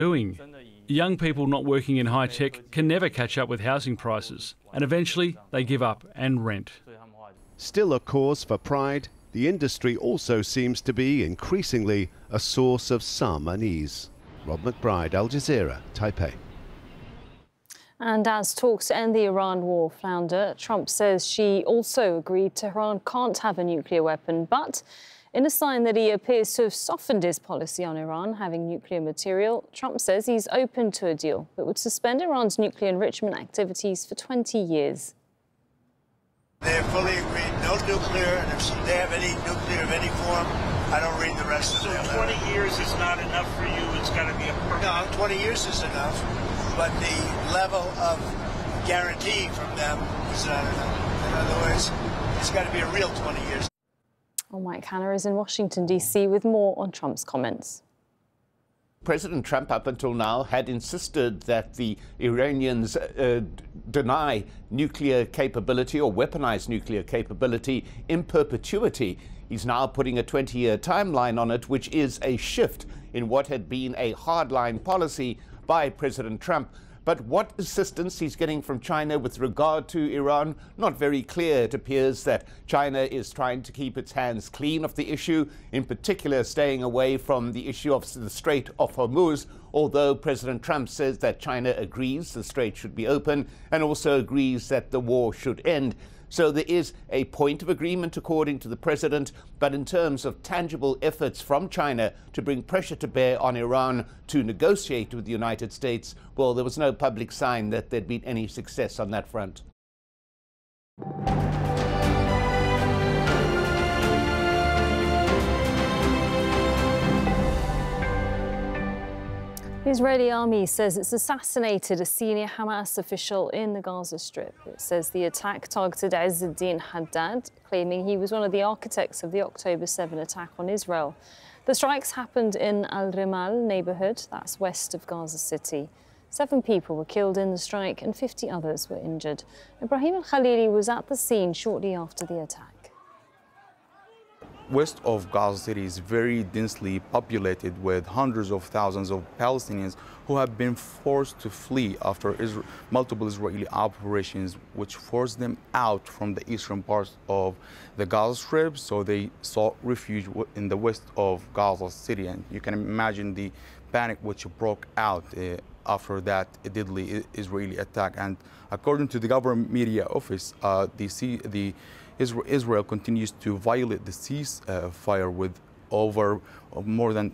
doing. Young people not working in high tech can never catch up with housing prices, and eventually they give up and rent. Still a cause for pride, the industry also seems to be increasingly a source of some unease. Rob McBride, Al Jazeera, Taipei. And as talks to end the Iran war flounder, Trump says Xi also agreed Tehran can't have a nuclear weapon, but in a sign that he appears to have softened his policy on Iran having nuclear material, Trump says he's open to a deal that would suspend Iran's nuclear enrichment activities for 20 years. They're fully agreed, no nuclear, and if they have any nuclear of any form, I don't read the rest of them. So 20 years is not enough for you, it's got to be a permanent... No, 20 years is enough, but the level of guarantee from them is not enough. In other words, it's got to be a real 20 years. Well, Mike Hanna is in Washington, D.C. with more on Trump's comments. President Trump, up until now, had insisted that the Iranians deny nuclear capability or weaponize nuclear capability in perpetuity. He's now putting a 20-year timeline on it, which is a shift in what had been a hardline policy by President Trump. But what assistance he's getting from China with regard to Iran, not very clear. It appears that China is trying to keep its hands clean of the issue, in particular staying away from the issue of the Strait of Hormuz, although President Trump says that China agrees the strait should be open and also agrees that the war should end. So there is a point of agreement, according to the president, but in terms of tangible efforts from China to bring pressure to bear on Iran to negotiate with the United States, well, there was no public sign that there'd been any success on that front. The Israeli army says it's assassinated a senior Hamas official in the Gaza Strip. It says the attack targeted Izz ad-Din Haddad, claiming he was one of the architects of the October 7 attack on Israel. The strikes happened in Al-Rimal neighborhood, that's west of Gaza City. 7 people were killed in the strike and 50 others were injured. Ibrahim al-Khalili was at the scene shortly after the attack. West of Gaza City is very densely populated with hundreds of thousands of Palestinians who have been forced to flee after multiple Israeli operations which forced them out from the eastern parts of the Gaza Strip, so they sought refuge in the west of Gaza City. And you can imagine the panic which broke out after that deadly Israeli attack. And according to the government media office, Israel continues to violate the ceasefire with over more than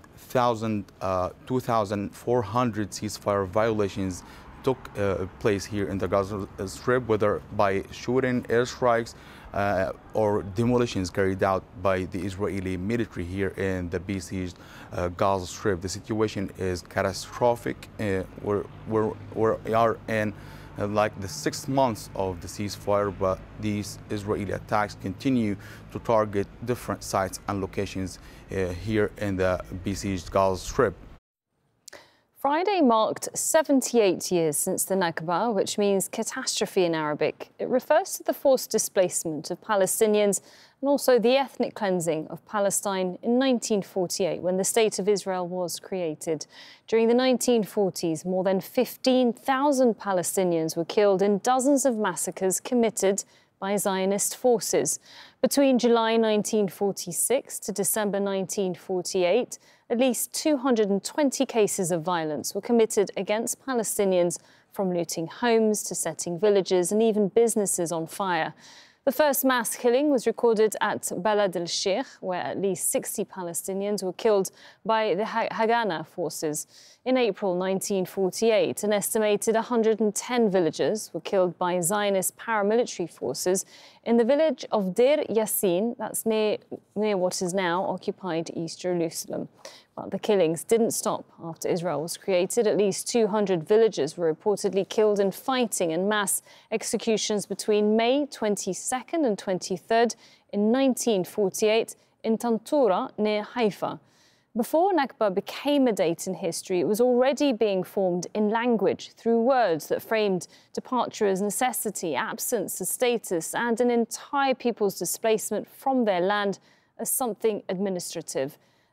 2,400 ceasefire violations took place here in the Gaza Strip, whether by shooting, airstrikes, or demolitions carried out by the Israeli military here in the besieged Gaza Strip. The situation is catastrophic. We are in like the 6 months of the ceasefire, but these Israeli attacks continue to target different sites and locations here in the besieged Gaza Strip. Friday marked 78 years since the Nakba, which means catastrophe in Arabic. It refers to the forced displacement of Palestinians and also the ethnic cleansing of Palestine in 1948, when the State of Israel was created. During the 1940s, more than 15,000 Palestinians were killed in dozens of massacres committed by Zionist forces. Between July 1946 to December 1948, at least 220 cases of violence were committed against Palestinians, from looting homes to setting villages and even businesses on fire. The first mass killing was recorded at Balad el-Sheikh, where at least 60 Palestinians were killed by the Haganah forces. In April 1948, an estimated 110 villagers were killed by Zionist paramilitary forces in the village of Deir Yassin, that's near what is now occupied East Jerusalem. But the killings didn't stop after Israel was created. At least 200 villagers were reportedly killed in fighting and mass executions between May 22nd and 23rd in 1948 in Tantura near Haifa. Before Nakba became a date in history, it was already being formed in language through words that framed departure as necessity, absence as status, and an entire people's displacement from their land as something administrative.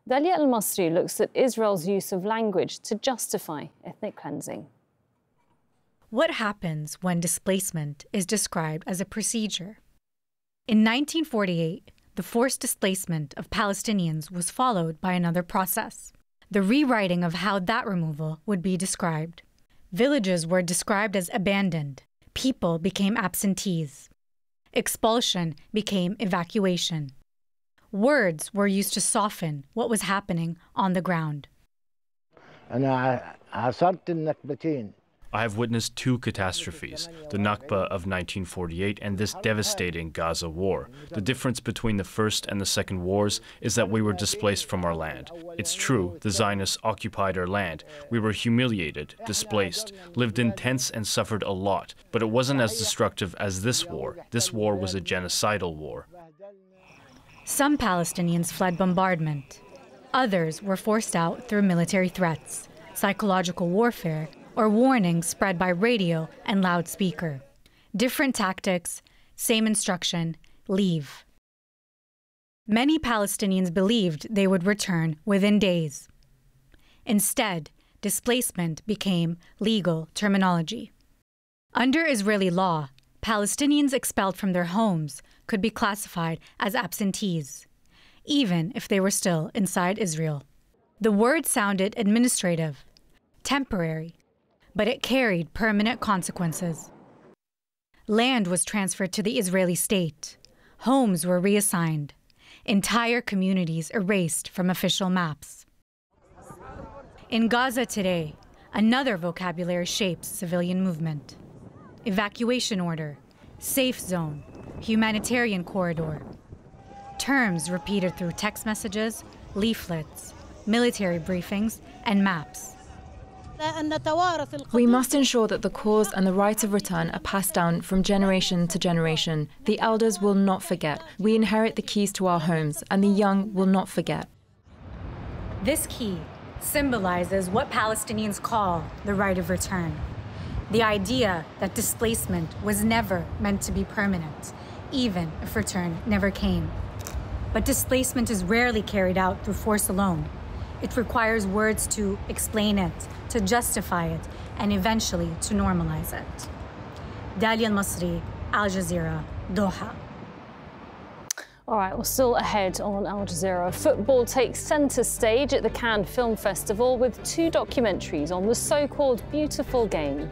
Dalia Al-Masri looks at Israel's use of language to justify ethnic cleansing. What happens when displacement is described as a procedure? In 1948, the forced displacement of Palestinians was followed by another process, the rewriting of how that removal would be described. Villages were described as abandoned. People became absentees. Expulsion became evacuation. Words were used to soften what was happening on the ground. I have witnessed two catastrophes, the Nakba of 1948 and this devastating Gaza war. The difference between the first and the second wars is that we were displaced from our land. It's true, the Zionists occupied our land. We were humiliated, displaced, lived in tents and suffered a lot. But it wasn't as destructive as this war. This war was a genocidal war. Some Palestinians fled bombardment. Others were forced out through military threats, psychological warfare, or warnings spread by radio and loudspeaker. Different tactics, same instruction, leave. Many Palestinians believed they would return within days. Instead, displacement became legal terminology. Under Israeli law, Palestinians expelled from their homes could be classified as absentees, even if they were still inside Israel. The word sounded administrative, temporary, but it carried permanent consequences. Land was transferred to the Israeli state. Homes were reassigned. Entire communities erased from official maps. In Gaza today, another vocabulary shapes civilian movement. Evacuation order, safe zone, humanitarian corridor. Terms repeated through text messages, leaflets, military briefings, and maps. We must ensure that the cause and the right of return are passed down from generation to generation. The elders will not forget. We inherit the keys to our homes, and the young will not forget. This key symbolizes what Palestinians call the right of return. The idea that displacement was never meant to be permanent, even if return never came. But displacement is rarely carried out through force alone. It requires words to explain it, to justify it, and eventually to normalize it. Dalia Al-Masri, Al Jazeera, Doha. All right, well, still ahead on Al Jazeera. Football takes centre stage at the Cannes Film Festival with two documentaries on the so-called beautiful game.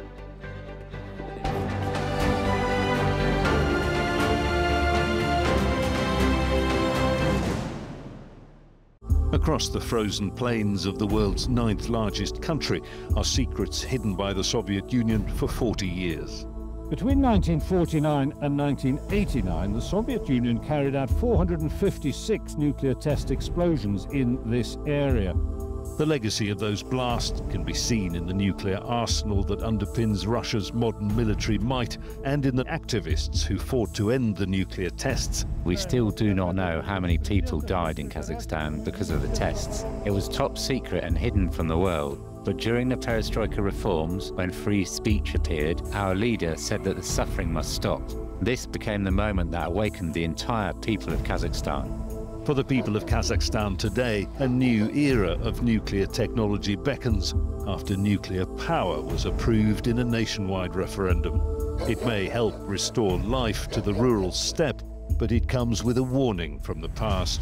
Across the frozen plains of the world's 9th largest country are secrets hidden by the Soviet Union for 40 years. Between 1949 and 1989, the Soviet Union carried out 456 nuclear test explosions in this area. The legacy of those blasts can be seen in the nuclear arsenal that underpins Russia's modern military might and in the activists who fought to end the nuclear tests. We still do not know how many people died in Kazakhstan because of the tests. It was top secret and hidden from the world. But during the perestroika reforms, when free speech appeared, our leader said that the suffering must stop. This became the moment that awakened the entire people of Kazakhstan. For the people of Kazakhstan today, a new era of nuclear technology beckons after nuclear power was approved in a nationwide referendum. It may help restore life to the rural steppe, but it comes with a warning from the past.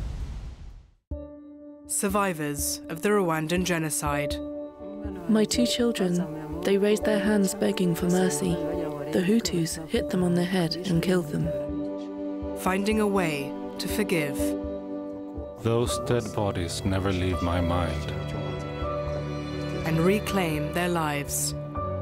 Survivors of the Rwandan genocide. My two children, they raised their hands begging for mercy. The Hutus hit them on the head and killed them. Finding a way to forgive. Those dead bodies never leave my mind. And reclaim their lives.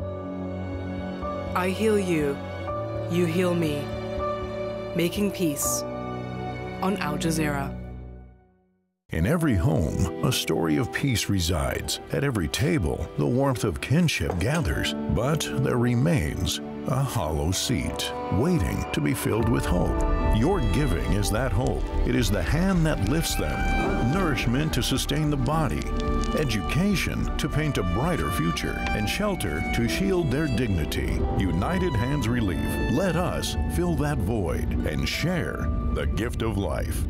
I heal you, you heal me. Making peace on Al Jazeera. In every home, a story of peace resides. At every table, the warmth of kinship gathers. But there remains a hollow seat, waiting to be filled with hope. Your giving is that hope. It is the hand that lifts them, nourishment to sustain the body, education to paint a brighter future, and shelter to shield their dignity. United Hands Relief. Let us fill that void and share the gift of life.